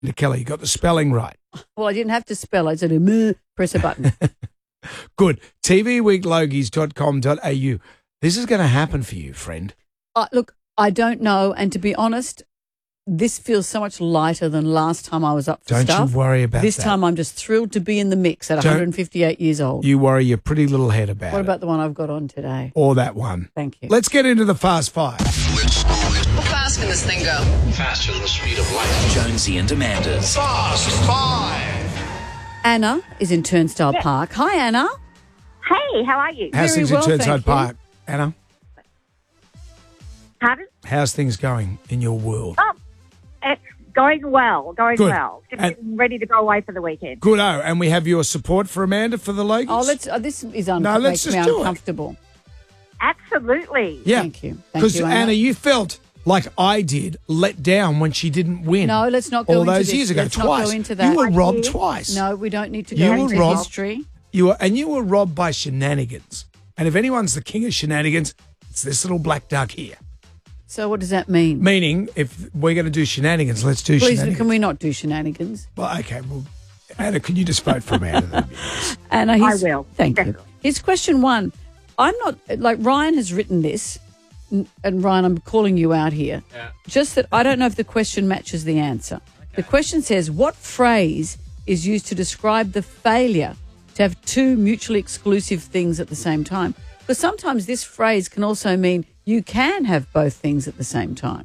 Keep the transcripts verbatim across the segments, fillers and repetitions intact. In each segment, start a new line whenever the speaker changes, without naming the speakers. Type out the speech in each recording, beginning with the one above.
Kelly. You got the spelling right.
Well, I didn't have to spell. I said, "Meh," press a button.
Good. T V week logies dot com dot a u. This is going to happen for you, friend.
Uh, look, I don't know. And to be honest, this feels so much lighter than last time I was up for
Don't
stuff.
you worry about
this
that.
This time I'm just thrilled to be in the mix at
Don't
one hundred fifty-eight years old.
You worry your pretty little head about
What
it.
about the one I've got on today?
Or that one.
Thank you.
Let's get into the Fast Five.
How fast can this thing go?
Faster than the speed of light.
Jonesy and Amanda's
Fast Five.
Anna is in Turnstile
Yes.
Park. Hi, Anna.
Hey, how are you?
How's
Very
things
well,
at
thank
Turnside
you.
Park, Anna?
Pardon?
How's things going in your world?
Oh, it's going well, going
Good.
well. Just
And-
getting ready to go away for the weekend.
Good, oh, and we have your support for Amanda for the Logies?
Oh, let's. Uh, this is un-
No, let's
makes
just
me
do it.
uncomfortable.
Absolutely.
Yeah.
Thank you. Thank
Because,
you,
Anna.
Anna.
you felt like I did, let down when she didn't win.
No, let's not go
all
into
those
this.
years ago.
Let's not
twice.
go into that.
You were
I
robbed
did.
twice.
No, we don't need to
You
go
were
into
robbed.
history.
You were, and you were robbed by shenanigans. And if anyone's the king of shenanigans, it's this little black duck here.
So what does that mean?
Meaning, if we're going to do shenanigans, let's do
Please,
shenanigans.
can we not do shenanigans?
Well, okay. Well, Anna, can you just vote for Amanda?
Anna,
I
his,
will.
Thank
Definitely.
you. Here's question one. I'm not, like, Ryan has written this, n- and Ryan, I'm calling you out here.
Yeah.
Just that I don't know if the question matches the answer. The question says, what phrase is used to describe the failure to have two mutually exclusive things at the same time? Because sometimes this phrase can also mean you can have both things at the same time.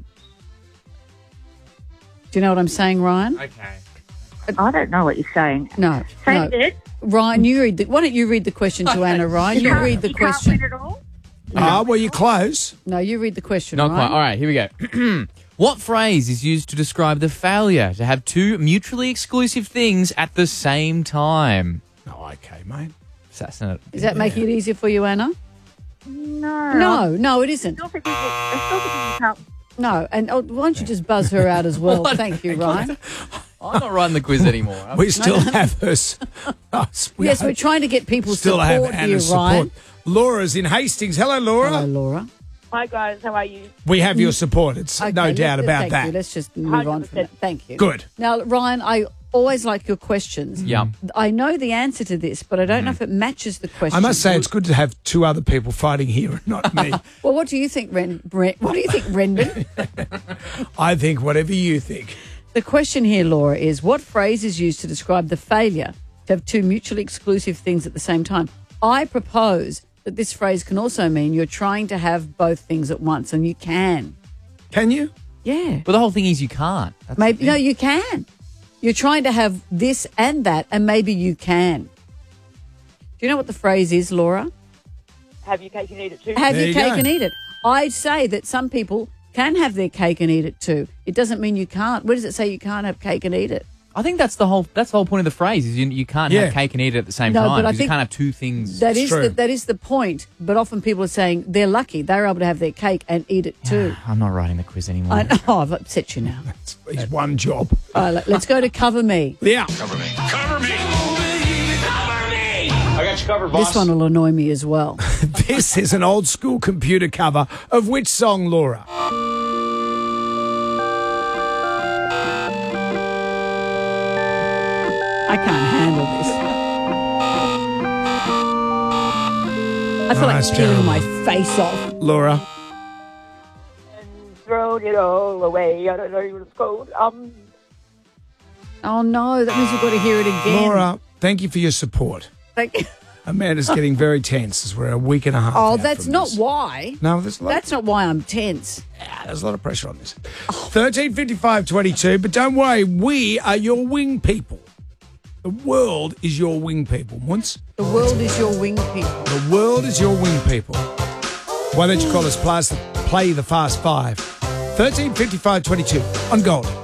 Do you know what I'm saying, Ryan?
Okay.
I don't know what you're saying.
No.
Say
no.
it.
Ryan, you read the, why don't you read the question to Anna, Ryan? You
can't-
read the
you
question.
Can't win it all.
Ah, well, you're close.
No, you read the question,
Not
Ryan.
quite. All right, here we go. What phrase is used to describe the failure to have two mutually exclusive things at the same time?
Oh, okay, mate.
Assassinate.
Is that making it easier for you, Anna?
No.
No, no, it isn't.
I still think you, I still think you can't.
No, and oh, why don't you just buzz her out as well? Thank you, Ryan.
I'm not writing the quiz anymore. I'm-
We still have her. s- us. We
Yes,
have-
we're trying to get people
still
support
have
here,
Anna's
Ryan.
support. Laura's in Hastings. Hello, Laura.
Hello, Laura.
Hi guys, how are you?
We have your support. It's
Okay,
no
let-
doubt about
thank
that.
You. Let's just move on from that. Thank you.
Good.
Now, Ryan, I always like your questions.
Yeah.
I know the answer to this, but I don't know if it matches the question.
I must say, it's good to have two other people fighting here and not me.
Well, what do you think, Ren? Ren what do you think, Renben?
I think whatever you think.
The question here, Laura, is what phrase is used to describe the failure to have two mutually exclusive things at the same time? I propose that this phrase can also mean you're trying to have both things at once, and you can.
Can you?
Yeah.
But the whole thing is you can't. That's the
Maybe
thing.
no, you can. You're trying to have this and that, and maybe you can. Do you know what the phrase is, Laura?
Have your cake and eat it too?
Have
There
your
you
cake
go.
and eat it. I'd say that some people can have their cake and eat it too. It doesn't mean you can't. Where does it say you can't have cake and eat it?
I think that's the whole that's the whole point of the phrase is you, you can't
Yeah.
have cake and eat it at the same
No,
time
but I
because you
think
can't have two things.
That
It's
is
true.
the, that is the point. But often people are saying they're lucky they're able to have their cake and eat it too.
I'm not writing the quiz anymore.
I know, oh, I've upset you now.
It's, it's one job.
All right, let- let's go to Cover Me.
Yeah.
Cover me. Cover me. Cover me. I got you covered, boss.
This one will annoy me as well.
This is an old school computer cover of which song, Laura?
I can't handle this. I feel
Oh,
like
that's
peeling
terrible.
my face off.
Laura.
And thrown it all away. I don't know what it's called. Um,
Oh no, that means we've got to hear it again.
Laura, thank you for your support.
Thank you.
Amanda's getting very tense as we're a week and a half
Oh,
out
that's
from
not
this.
why.
No, there's a lot,
That's not why I'm tense.
yeah, there's a lot of pressure on this. thirteen fifty-five twenty-two, but don't worry, we are your wing people. The world is your wing people. Once
The world is your wing people.
the world is your wing people. Why don't you call us plus, play the Fast Five? thirteen fifty-five twenty-two on Gold.